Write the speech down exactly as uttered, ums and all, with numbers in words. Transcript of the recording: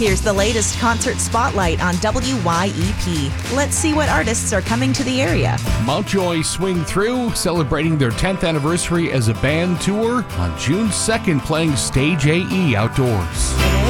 Here's the latest concert spotlight on W Y E P. Let's see what artists are coming to the area. Mountjoy Swing Through, celebrating their tenth anniversary as a band tour on June second, playing Stage A E outdoors.